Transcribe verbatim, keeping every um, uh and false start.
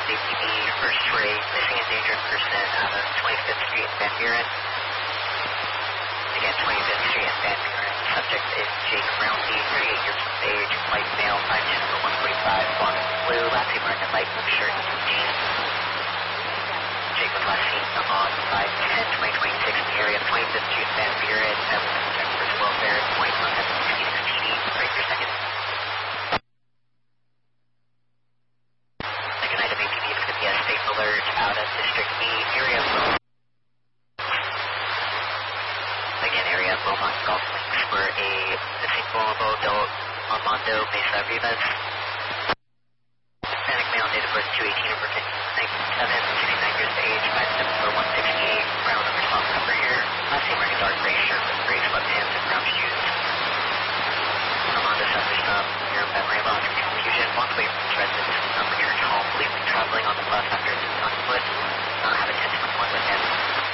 A P B, first rate, missing endangered person out of twenty-fifth Street in Van Buren. Again, twenty-fifth Street in Van Buren. Subject is Jake Roundy, thirty-eight years of age, white male, five ten over one forty-five, blonde and blue, last name marked light blue shirt and jeans. Jake was last seen on five ten twenty twenty-six in the area of twenty-fifth Street in Van Buren. That was check for his welfare, point one seven sixty-six T D, break your second. Second item A P B is going to be a safe alert out of District E, area of Again, area of Beaumont Golf Links for a missing vulnerable adult Armando Mesa Rivas. Hispanic male, date of birth two eighteen over nineteen ninety-seven, sixty-nine years of age, five seven four one sixty-eight, brown over soft upper ear, last name wearing a dark gray shirt with gray sweatpants and brown shoes. Armando suffers from near memory loss and confusion, walked away from his residence, not returned home, believed traveling on the bus after